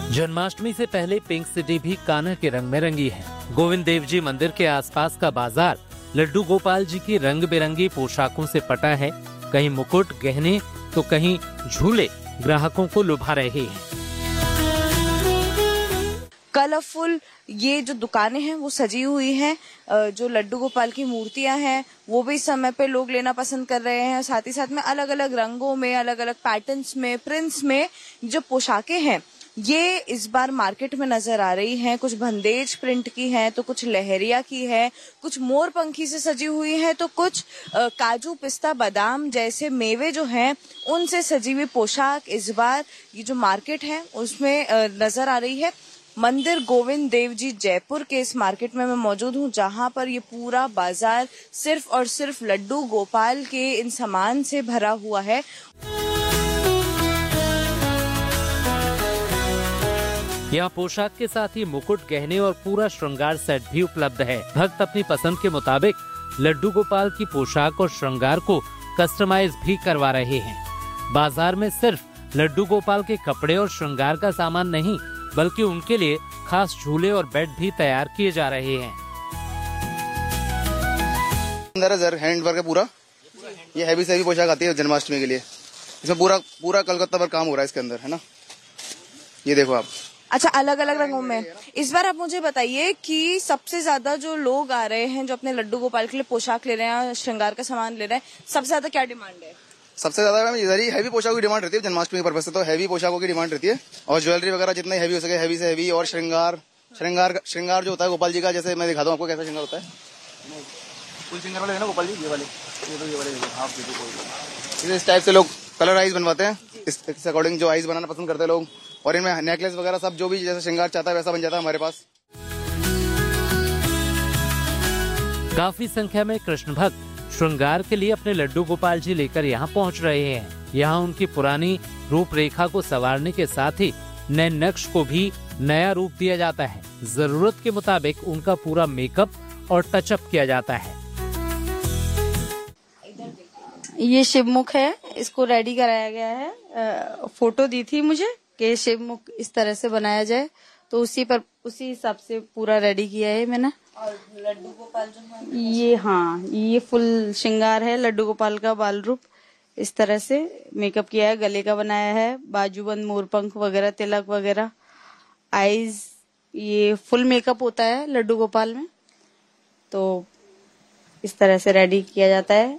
जन्माष्टमी से पहले pink city भी कान्हा के रंग में रंगी है। गोविंद देव जी मंदिर के आसपास का बाजार लड्डू गोपाल जी की रंग बिरंगी पोशाकों से पटा है। कहीं मुकुट, गहने तो कहीं झूले ग्राहकों को लुभा रहे हैं। कलरफुल ये जो दुकानें हैं वो सजी हुई हैं। जो लड्डू गोपाल की मूर्तियां हैं वो भी इस समय पे लोग लेना पसंद कर रहे हैं। साथ ही साथ में अलग अलग रंगों में, अलग अलग पैटर्न्स में, प्रिंट्स में जो पोशाकें हैं ये इस बार मार्केट में नजर आ रही हैं। कुछ बंदेज प्रिंट की हैं तो कुछ लहरिया की है, कुछ मोर पंखी से सजी हुई है तो कुछ काजू, पिस्ता, बादाम जैसे मेवे जो हैं उनसे सजी हुई पोशाक इस बार ये जो मार्केट है उसमें नजर आ रही है। मंदिर गोविंद देव जी जयपुर के इस मार्केट में मैं मौजूद हूँ, जहाँ पर ये पूरा बाजार सिर्फ और सिर्फ लड्डू गोपाल के इन सामान से भरा हुआ है। यहाँ पोशाक के साथ ही मुकुट, गहने और पूरा श्रृंगार सेट भी उपलब्ध है। भक्त अपनी पसंद के मुताबिक लड्डू गोपाल की पोशाक और श्रृंगार को कस्टमाइज भी करवा रहे हैं। बाजार में सिर्फ लड्डू गोपाल के कपड़े और श्रृंगार का सामान नहीं बल्कि उनके लिए खास झूले और बेड भी तैयार किए जा रहे हैं। हैंड वर्क है पूरा, ये हैवी से हैवी पोशाक आती है जन्माष्टमी के लिए। इसमें पूरा कलकत्ता पर काम हो रहा है इसके अंदर, है ना। ये देखो आप। अच्छा, अलग अलग रंगों में। इस बार आप मुझे बताइए कि सबसे ज्यादा जो लोग आ रहे हैं जो अपने लड्डू गोपाल के लिए पोशाक ले रहे हैं, श्रृंगार का सामान ले रहे हैं, सबसे ज्यादा क्या डिमांड है? सबसे ज्यादा मैम इधर ही हैवी पोशाकों की डिमांड रहती है जन्माष्टमी के पर्पज से। तो हैवी पोशाकों की डिमांड रहती है और ज्वेलरी वगैरह जितना हैवी हो सके हैवी से हैवी। और श्रृंगार जो होता है गोपाल जी का, जैसे मैं दिखाता हूँ आपको कैसा श्रृंगार होता है। फुल श्रृंगार वाले है ना गोपाल जी, ये वाले इस टाइप से लोग कलर आइज बनवाते हैं। इस अकॉर्डिंग जो आइज बनाना पसंद करते हैं लोग, और इनमें नेकलेस वगैरह सब जो भी जैसा श्रृंगार चाहता है वैसा बन जाता है हमारे पास। काफी संख्या में कृष्ण भक्त श्रृंगार के लिए अपने लड्डू गोपाल जी लेकर यहाँ पहुँच रहे हैं। यहाँ उनकी पुरानी रूपरेखा को संवारने के साथ ही नए नक्श को भी नया रूप दिया जाता है। जरूरत के मुताबिक उनका पूरा मेकअप और टचअप किया जाता है। ये शिवमुख है, इसको रेडी कराया गया है। फोटो दी थी मुझे कि शिवमुख इस तरह से बनाया जाए, तो उसी हिसाब से पूरा रेडी किया है मैंने। और लड्डू गोपाल जो है ये फुल श्रृंगार है लड्डू गोपाल का बाल रूप। इस तरह से मेकअप किया है, गले का बनाया है, बाजूबंद, मोरपंख वगैरह, तिलक वगैरह, आईज, ये फुल मेकअप होता है लड्डू गोपाल में। तो इस तरह से रेडी किया जाता है।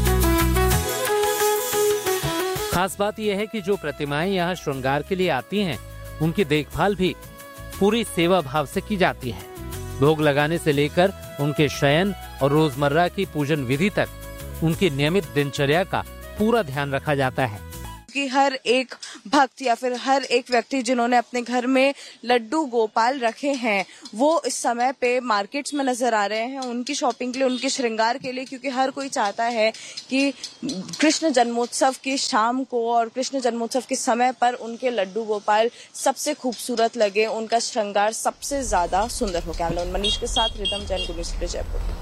खास बात यह है कि जो प्रतिमाएं यहाँ श्रृंगार के लिए आती हैं, उनकी देखभाल भी पूरी सेवा भाव से की जाती है। भोग लगाने से लेकर उनके शयन और रोजमर्रा की पूजन विधि तक उनकी नियमित दिनचर्या का पूरा ध्यान रखा जाता है। कि हर एक भक्त या फिर हर एक व्यक्ति जिन्होंने अपने घर में लड्डू गोपाल रखे हैं वो इस समय पे मार्केट्स में नजर आ रहे हैं उनकी शॉपिंग के लिए, उनके श्रृंगार के लिए, क्योंकि हर कोई चाहता है कि कृष्ण जन्मोत्सव की शाम को और कृष्ण जन्मोत्सव के समय पर उनके लड्डू गोपाल सबसे खूबसूरत लगे, उनका श्रृंगार सबसे ज्यादा सुंदर हो। कैमरा मनीष के साथ rhythm Jain, good news Jaipur.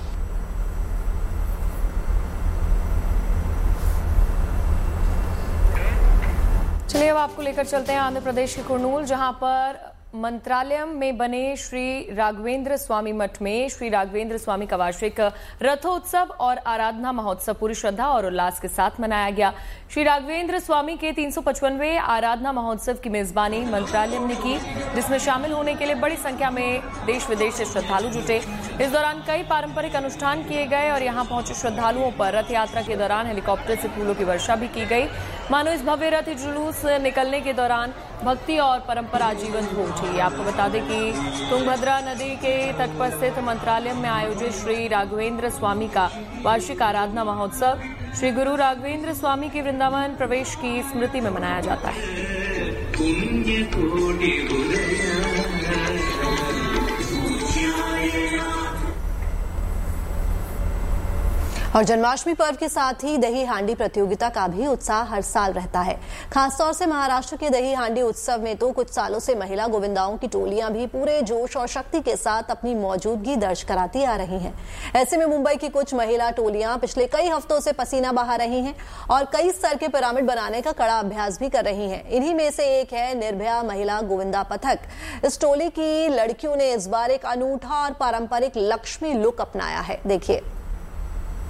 चलिए अब आपको लेकर चलते हैं आंध्र प्रदेश के कुर्नूल, जहां पर मंत्रालयम में बने श्री राघवेंद्र स्वामी मठ में श्री राघवेंद्र स्वामी का वार्षिक रथोत्सव और आराधना महोत्सव पूरी श्रद्धा और उल्लास के साथ मनाया गया। श्री राघवेंद्र स्वामी के 355वें आराधना महोत्सव की मेजबानी मंत्रालयम ने की, जिसमें शामिल होने के लिए बड़ी संख्या में देश विदेश से श्रद्धालु जुटे। इस दौरान कई पारंपरिक अनुष्ठान किए गए और यहाँ पहुंचे श्रद्धालुओं पर रथ यात्रा के दौरान हेलीकॉप्टर से फूलों की वर्षा भी की गई। मानो इस भव्य रथ जुलूस निकलने के दौरान भक्ति और परंपरा जीवंत हो उठी। आपको बता दें कि तुंगभद्रा नदी के तट पर स्थित मंत्रालयम में आयोजित श्री राघवेंद्र स्वामी का वार्षिक आराधना महोत्सव श्री गुरु राघवेंद्र स्वामी के वृंदावन प्रवेश की स्मृति में मनाया जाता है। और जन्माष्टमी पर्व के साथ ही दही हांडी प्रतियोगिता का भी उत्साह हर साल रहता है। खासतौर से महाराष्ट्र के दही हांडी उत्सव में तो कुछ सालों से महिला गोविंदाओं की टोलियां भी पूरे जोश और शक्ति के साथ अपनी मौजूदगी दर्ज कराती आ रही हैं। ऐसे में मुंबई की कुछ महिला टोलियां पिछले कई हफ्तों से पसीना बहा रही हैं और कई स्तर के पिरामिड बनाने का कड़ा अभ्यास भी कर रही हैं। इन्हीं में से एक है निर्भया महिला गोविंदा पथक। इस टोली की लड़कियों ने इस बार एक अनूठा और पारंपरिक लक्ष्मी लुक अपनाया है। देखिए।